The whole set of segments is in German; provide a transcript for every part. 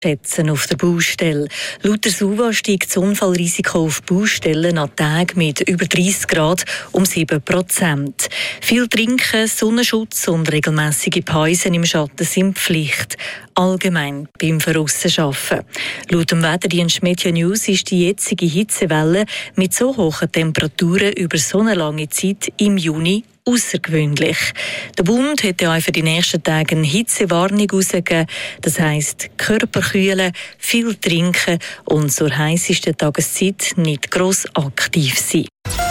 schätzen auf der Baustelle. Laut der SUVA steigt das Unfallrisiko auf Baustellen an Tagen mit über 30 Grad um 7%. Viel Trinken, Sonnenschutz und regelmäßige Pausen im Schatten sind Pflicht. Allgemein beim Voraussenarbeiten. Laut dem Wetterdienst Meteor News ist die jetzige Hitzewelle mit so hohen Temperaturen über so eine lange Zeit im Juni außergewöhnlich. Der Bund hat ja auch für die nächsten Tage eine Hitzewarnung herausgegeben. Das heisst, Körper kühlen, viel trinken und zur heissesten Tageszeit nicht gross aktiv sein.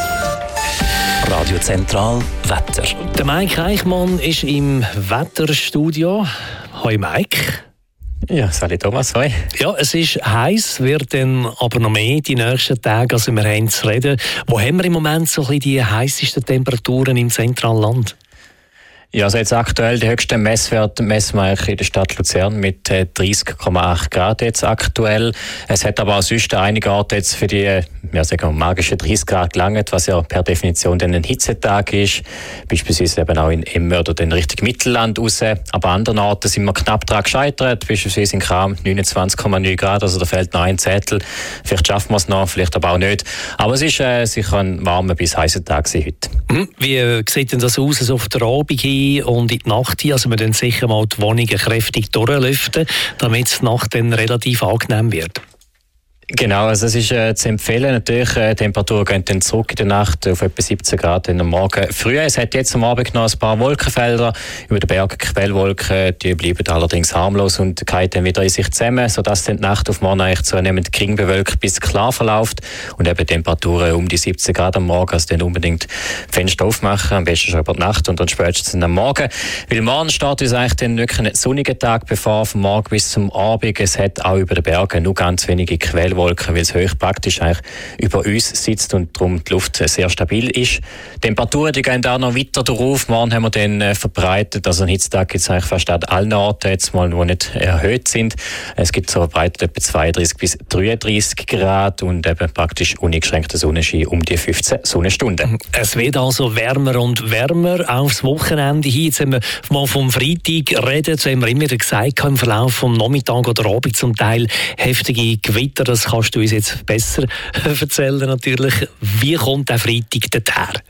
Radio Zentral Wetter. Der Mike Eichmann ist im Wetterstudio. Hoi Mike. Ja, salut Thomas, hoi. Ja, es ist heiß, wird dann aber noch mehr die nächsten Tage, also wir haben zu reden. Wo haben wir im Moment so ein bisschen die heissesten Temperaturen im zentralen Land? Ja, also jetzt aktuell die höchsten Messwerte messen wir in der Stadt Luzern mit 30,8 Grad jetzt aktuell. Es hat aber auch sonst einige Orte jetzt für die magische 30 Grad gelangt, was ja per Definition dann ein Hitzetag ist. Beispielsweise eben auch in Emme oder dann Richtung Mittelland raus. Aber an anderen Orten sind wir knapp daran gescheitert. Beispielsweise in Cham 29,9 Grad, also da fehlt noch ein Zettel. Vielleicht schaffen wir es noch, vielleicht aber auch nicht. Aber es ist sicher ein warmer bis heißer Tag heute. Wie sieht denn das aus, also auf der Abend hin und in die Nacht hin? Also wir dann sicher mal die Wohnungen kräftig durchlüften, damit die Nacht dann relativ angenehm wird. Genau, also es ist zu empfehlen. Natürlich, die Temperaturen gehen dann zurück in der Nacht auf etwa 17 Grad am Morgen früh. Es hat jetzt am Abend noch ein paar Wolkenfelder über den Bergen, Quellwolken. Die bleiben allerdings harmlos und fallen dann wieder in sich zusammen, sodass dann die Nacht auf morgen eigentlich zunehmend gering bewölkt bis klar verläuft und eben Temperaturen um die 17 Grad am Morgen. Also dann unbedingt Fenster aufmachen, am besten schon über die Nacht und dann spätestens am Morgen. Weil morgen steht uns eigentlich dann wirklich ein sonniger Tag bevor, vom Morgen bis zum Abend. Es hat auch über den Bergen nur ganz wenige Quellwolken, weil es höchst praktisch eigentlich über uns sitzt und darum die Luft sehr stabil ist. Die Temperaturen die gehen auch noch weiter drauf. Morgen haben wir dann verbreitet, also einen Hitztag gibt es eigentlich fast an allen Orten jetzt mal, die nicht erhöht sind. Es gibt so verbreitet etwa 32 bis 33 Grad und eben praktisch uneingeschränkter Sonnenschein um die 15 Sonnenstunden. Es wird also wärmer und wärmer aufs Wochenende hin. Jetzt haben wir mal vom Freitag reden, so haben wir immer wieder gesagt, im Verlauf vom Nachmittag oder Abend zum Teil heftige Gewitter. Das kannst du uns jetzt besser erzählen natürlich. Wie kommt der Freitag dorthin?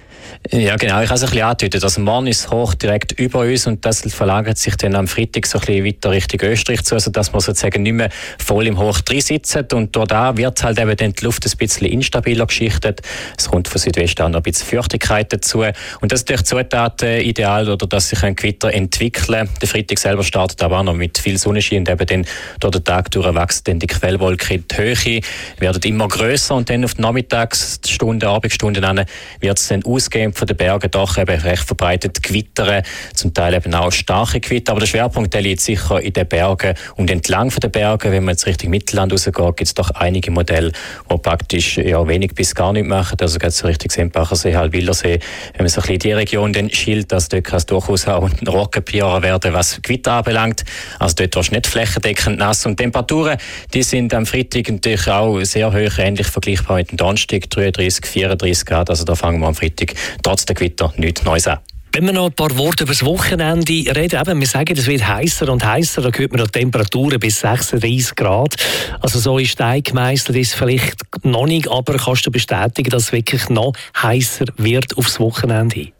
Ja, genau. Ich habe es ein bisschen angedeutet. Also morgen ist hoch direkt über uns und das verlagert sich dann am Freitag so ein bisschen weiter Richtung Österreich zu, also dass wir sozusagen nicht mehr voll im Hoch drin sitzen. Und dort wird halt eben dann die Luft ein bisschen instabiler geschichtet. Es kommt von Südwesten auch noch ein bisschen Feuchtigkeit dazu. Und das ist durch Zutat ideal, oder dass sich ein Gewitter entwickeln. Der Freitag selber startet aber auch noch mit viel Sonnenschein und eben dann durch den Tag durch wächst dann die Quellwolke in die Höhe, werden immer grösser und dann auf die Nachmittagsstunden, Abendstunden an wird es dann ausgehen von den Bergen doch eben recht verbreitet Gewitter, zum Teil eben auch starke Gewitter, aber der Schwerpunkt der liegt sicher in den Bergen und entlang von den Bergen. Wenn man jetzt Richtung Mittelland rausgeht, gibt es doch einige Modelle, die praktisch wenig bis gar nicht machen, also geht so Richtung Sempachersee, Halbwillersee, wenn man so ein bisschen in die Region dann schielt, dass dort kann es durchaus auch ein Rockenpier werden, was Gewitter anbelangt, also dort ist nicht flächendeckend nass und Temperaturen, die sind am Freitag natürlich auch sehr hoch, ähnlich vergleichbar mit dem Donnerstag, 33, 34 Grad, also da fangen wir am Freitag trotz der Gewitter nichts Neues an. Wenn wir noch ein paar Worte über das Wochenende reden, eben, wir sagen, es wird heißer und heißer, da hört man noch Temperaturen bis 36 Grad. Also so ist Stein gemeißelt, ist vielleicht noch nicht, aber kannst du bestätigen, dass es wirklich noch heißer wird aufs Wochenende hin?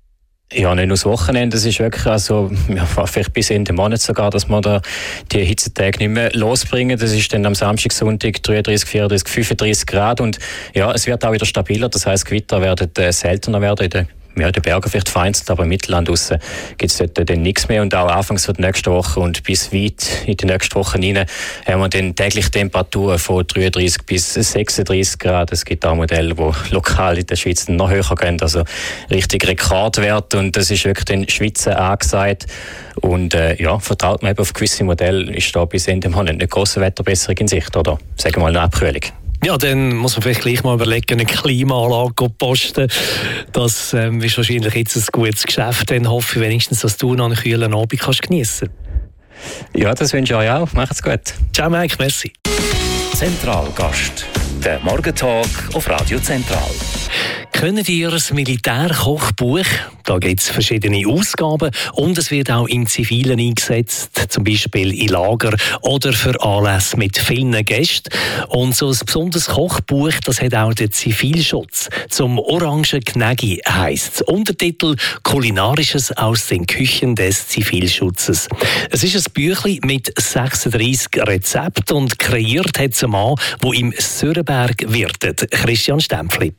Ja, nicht nur das Wochenende, es ist wirklich, also, vielleicht bis Ende Monat sogar, dass wir da die Hitzetage nicht mehr losbringen. Das ist dann am Samstag, Sonntag 33, 34, 35 Grad und ja, es wird auch wieder stabiler, das heisst, Gewitter werden seltener werden in den Bergen vielleicht vereinzelt, aber im Mittelland draussen gibt es dort dann nichts mehr. Und auch anfangs der nächsten Woche und bis weit in die nächste Woche hinein haben wir dann täglich Temperaturen von 33 bis 36 Grad. Es gibt auch Modelle, die lokal in der Schweiz noch höher gehen, also richtig Rekordwert. Und das ist wirklich den Schweizer angesagt. Und vertraut man eben auf gewisse Modelle, ist da bis Ende Monat eine grosse Wetterbesserung in Sicht, oder sagen wir mal eine Abkühlung. Ja, dann muss man vielleicht gleich mal überlegen, eine Klimaanlage zu posten. Das ist wahrscheinlich jetzt ein gutes Geschäft. Dann hoffe ich wenigstens, dass du noch einen kühlen Abend kannst geniessen. Ja, das wünsche ich euch auch. Macht's gut. Ciao, Mike. Merci. Zentralgast. Der Morgentalk auf Radio Zentral. Kennt ihr das Militärkochbuch? Da gibt es verschiedene Ausgaben und es wird auch im Zivilen eingesetzt, zum Beispiel in Lager oder für Anlässe mit vielen Gästen. Und so ein besonderes Kochbuch, das hat auch der Zivilschutz. Zum Orangen Gnägi heisst es. Untertitel «Kulinarisches aus den Küchen des Zivilschutzes». Es ist ein Büchlein mit 36 Rezepten und kreiert hat es ein Mann, der im Sörenberg wirtet. Christian Stempfli.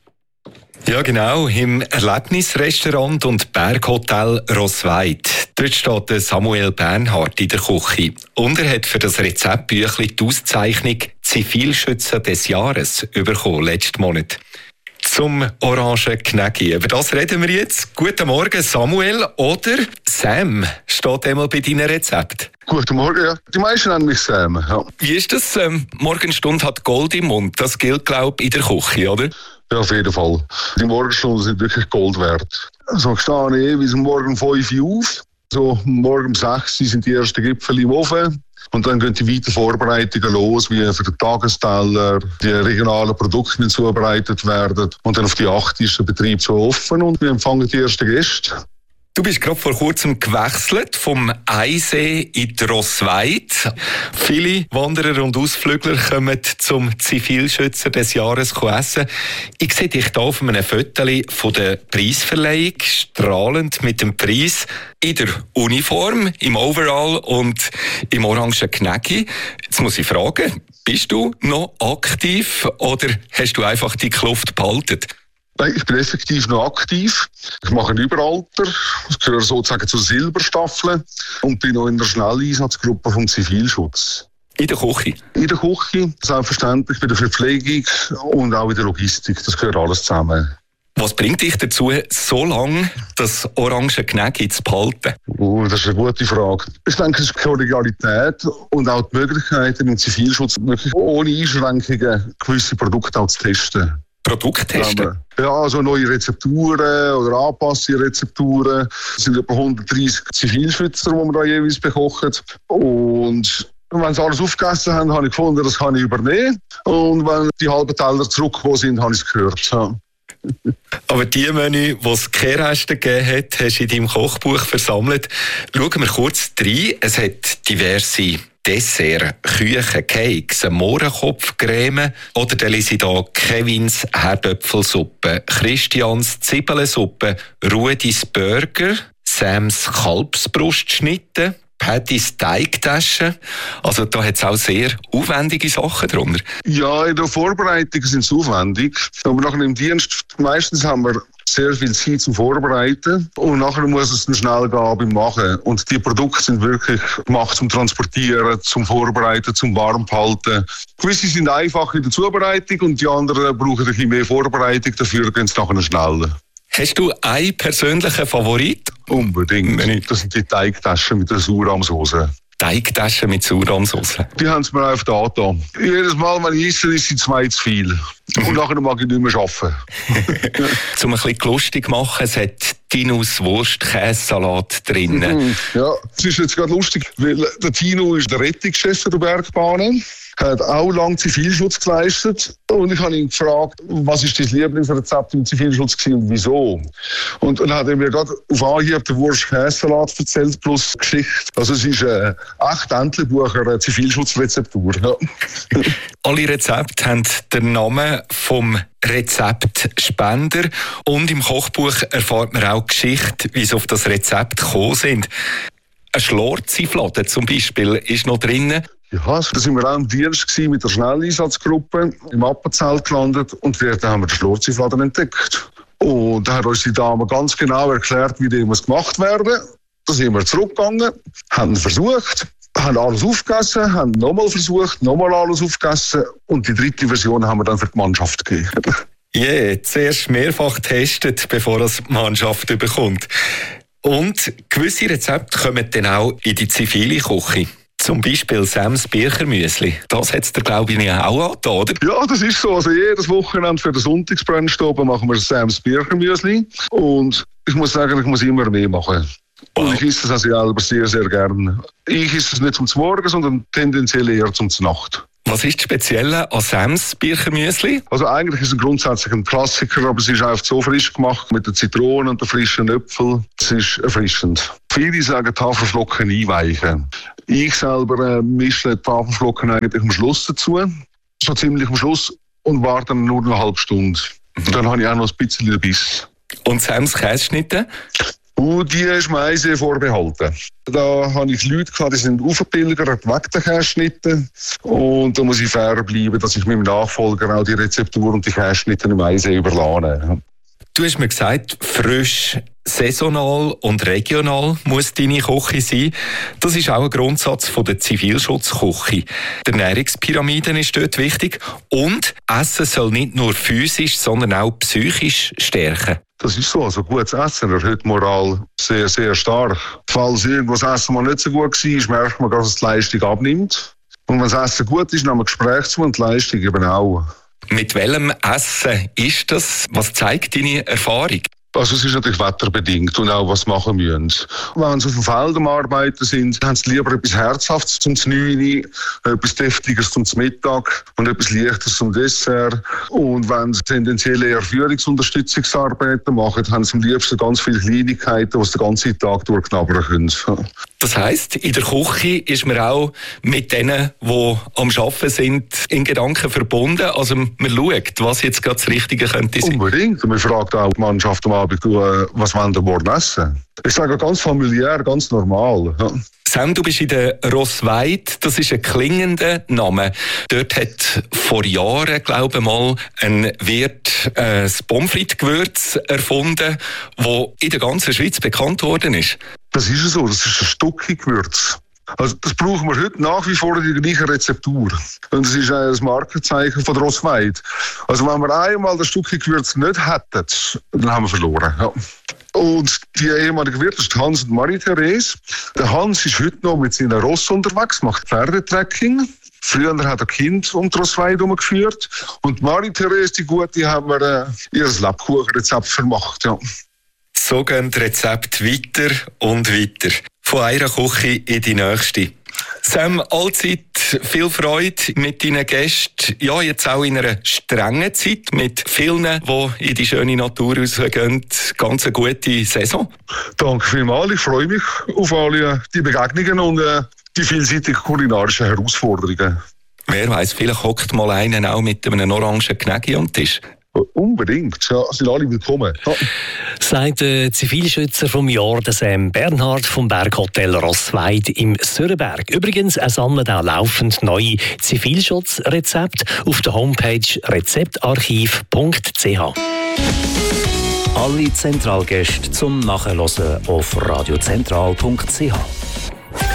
Ja, genau, im Erlebnisrestaurant und Berghotel Rossweid. Dort steht der Samuel Bernhard in der Küche. Und er hat für das Rezeptbüchlein die Auszeichnung Zivilschützer des Jahres bekommen, letzten Monat. Zum Orangen Gnägi. Über das reden wir jetzt. Guten Morgen, Samuel oder Sam steht einmal bei deinen Rezepten. Guten Morgen, ja. Die meisten nennen mich Sam. Ja. Wie ist das? Morgenstunde hat Gold im Mund. Das gilt, glaube ich, in der Küche, oder? Ja, auf jeden Fall. Die Morgenstunden sind wirklich Gold wert. Also ich stehe bis morgen 5 Uhr auf. So morgen um 6 Uhr sind die ersten Gipfel im Ofen. Und dann gehen die weiteren Vorbereitungen los, wie für den Tagesteller, die regionalen Produkte müssen zubereitet werden. Und dann auf die 8 ist der Betrieb so offen und wir empfangen die ersten Gäste. Du bist gerade vor kurzem gewechselt vom Eisee in die Rossweid. Viele Wanderer und Ausflügler kommen zum Zivilschützer des Jahres essen. Ich sehe dich hier auf einem Foto von der Preisverleihung, strahlend mit dem Preis in der Uniform, im Overall und im orangen Gnägi. Jetzt muss ich fragen, bist du noch aktiv oder hast du einfach die Kluft behalten? Nein, ich bin effektiv noch aktiv. Ich mache ein Überalter. Ich gehöre sozusagen zur Silberstaffel und bin noch in der Schnelleinsatzgruppe vom Zivilschutz. In der Küche? In der Küche, selbstverständlich, bei der Verpflegung und auch in der Logistik. Das gehört alles zusammen. Was bringt dich dazu, so lange das orange Gnägi zu behalten? Das ist eine gute Frage. Ich denke, es ist die Kollegialität und auch die Möglichkeiten im Zivilschutz, wirklich ohne Einschränkungen gewisse Produkte auch zu testen. Produkte testen? Ja, also neue Rezepturen oder angepasste Rezepturen. Es sind etwa 130 Zivilschützer, die wir da jeweils bekochen. Und wenn sie alles aufgegessen haben, habe ich gefunden, das kann ich übernehmen. Und wenn die halben Teller zurückgekommen sind, habe ich es gehört. Ja. Aber die Menü, die es Kehrreste gegeben hat, hast du in deinem Kochbuch versammelt. Schauen wir kurz rein. Es hat diverse Dessert, Küchen, Cakes, Mohrenkopfcreme oder dann lese ich hier Kevins Herdöpfelsuppe, Christians Zwiebelsuppe, Rudis Burger, Sams Kalbsbrustschnitte, Pattys Teigtaschen. Also da hat es auch sehr aufwendige Sachen drunter. Ja, in der Vorbereitung sind es aufwendig. Aber nachher im Dienst, meistens haben wir sehr viel Zeit zum Vorbereiten und nachher muss es dann schnell gehen beim Machen. Und die Produkte sind wirklich gemacht zum Transportieren, zum Vorbereiten, zum Warmhalten. Gewisse sind einfach in der Zubereitung und die anderen brauchen ein bisschen mehr Vorbereitung, dafür gehen es nachher schneller. Hast du einen persönlichen Favorit? Unbedingt. Das sind die Teigtaschen mit der Sauerrahmsauce. Teigtaschen mit Sauerrahmsauce? Die haben es mir einfach da getan. Jedes Mal, wenn ich esse, ist sie 2 zu viel. Und nachher mag ich nicht mehr arbeiten. Zum ein bisschen lustig machen, es hat Tinus Wurst-Käsesalat drin. Ja, es ist jetzt gerade lustig, weil der Tino ist der Rettungschef der Bergbahnen. Er hat auch lange Zivilschutz geleistet. Und ich habe ihn gefragt, was ist dein Lieblingsrezept im Zivilschutz gewesen und wieso? Und dann hat er mir gerade auf Anhieb den Wurst-Käsesalat erzählt, plus Geschichte. Also es ist echt Entlebucher, eine Zivilschutzrezeptur. Ja. Alle Rezepte haben den Namen vom Rezeptspender und im Kochbuch erfahrt man auch die Geschichte, wie sie auf das Rezept gekommen sind. Eine Schlorzi-Fladen zum Beispiel ist noch drin. Ja, da sind wir auch im Dienst mit der Schnelleinsatzgruppe im Appenzell gelandet und dort haben wir den Schlorzi-Fladen entdeckt. Und da hat uns die Dame ganz genau erklärt, wie die muss gemacht werden. Da sind wir zurückgegangen, haben versucht, haben alles aufgegessen, haben nochmal versucht, nochmal alles aufgegessen und die 3. Version haben wir dann für die Mannschaft gegeben. Zuerst mehrfach getestet, bevor das die Mannschaft bekommt. Und gewisse Rezepte kommen dann auch in die zivile Küche. Zum Beispiel Sams Birchermüsli. Das hat es dir, glaube ich, auch angetan, oder? Ja, das ist so. Also jedes Wochenende für den Sonntagsbrunch machen wir Sams Birchermüsli. Und ich muss sagen, ich muss immer mehr machen. Und ich esse das selber sehr, sehr gerne. Ich esse es nicht zum Morgen, sondern tendenziell eher zum Nacht. Was ist das Spezielle an Sams Birchenmüsli? Also eigentlich ist es grundsätzlich ein Klassiker, aber es ist einfach so frisch gemacht mit den Zitronen und den frischen Äpfeln. Es ist erfrischend. Viele sagen Haferflocken einweichen. Ich selber mische die Haferflocken eigentlich am Schluss dazu, so ziemlich am Schluss, und warte dann nur eine halbe Stunde. Dann habe ich auch noch ein bisschen Biss. Und Sams Käseschnitte? Die ist mir auch sehr vorbehalten. Da habe ich Leute gehabt, die sind aufgepilgert, weg den Käseschnitten. Und da muss ich fair bleiben, dass ich meinem Nachfolger auch die Rezeptur und die Käseschnitte im Eisen überlasse. Du hast mir gesagt, frisch, saisonal und regional muss deine Küche sein. Das ist auch ein Grundsatz von der Zivilschutzküche. Die Ernährungspyramide ist dort wichtig. Und Essen soll nicht nur physisch, sondern auch psychisch stärken. Das ist so. Also gutes Essen erhöht die Moral sehr, sehr stark. Falls irgendwas das Essen mal nicht so gut war, merkt man, dass es die Leistung abnimmt. Und wenn das Essen gut ist, nehmen wir Gespräch zu und die Leistung eben auch. Mit welchem Essen ist das? Was zeigt deine Erfahrung? Also es ist natürlich wetterbedingt und auch was machen müssen. Wenn sie auf dem Feld am Arbeiten sind, haben sie lieber etwas Herzhaftes zum 9, etwas Deftiges zum Mittag und etwas Leichteres zum Dessert. Und wenn sie tendenziell eher Führungsunterstützungsarbeiten machen, haben sie am liebsten ganz viele Kleinigkeiten, die sie den ganzen Tag durchknabbern können. Das heisst, in der Küche ist man auch mit denen, die am Arbeiten sind, in Gedanken verbunden. Also man schaut, was jetzt gerade das Richtige könnte sein. Unbedingt. Und man fragt auch die Mannschaft am Abend, was wollen wir morgen essen? Ich sage ganz familiär, ganz normal. Ja. Sam, du bist in der Rossweid, das ist ein klingender Name. Dort hat vor Jahren, glaube ich mal, ein Wirt das Pommes frites-Gewürz erfunden, das in der ganzen Schweiz bekannt worden ist. Das ist so, das ist ein Stucki-Gewürz. Also das brauchen wir heute nach wie vor in der gleichen Rezeptur. Und das ist ein Markenzeichen von der Rossweid. Also wenn wir einmal das Stucki-Gewürz nicht hätten, dann haben wir verloren. Ja. Und die ehemaligen Wirte ist Hans und Marie-Therese. Der Hans ist heute noch mit seinen Ross unterwegs, macht Pferdetrekking. Früher hat er Kind um die Rossweid herumgeführt. Und Marie-Therese, die Gute, haben wir ihr Lebkuchenrezept vermacht. Ja. So gehen die Rezepte weiter und weiter. Von einer Küche in die nächste. Sam, allzeit viel Freude mit deinen Gästen. Ja, jetzt auch in einer strengen Zeit mit vielen, die in die schöne Natur rausgehen. Ganz eine gute Saison. Danke vielmals. Ich freue mich auf alle die Begegnungen und die vielseitigen kulinarischen Herausforderungen. Wer weiß, vielleicht hockt mal einen auch mit einem orangen Knägi am Tisch. Unbedingt, ja, sind alle willkommen. Ja. Sagt der Zivilschützer vom Jahr, der Sam Bernhard vom Berghotel Rossweid im Sörenberg. Übrigens, er sammelt auch laufend neue Zivilschutzrezepte auf der Homepage rezeptarchiv.ch. Alle Zentralgäste zum Nachhören auf radiozentral.ch.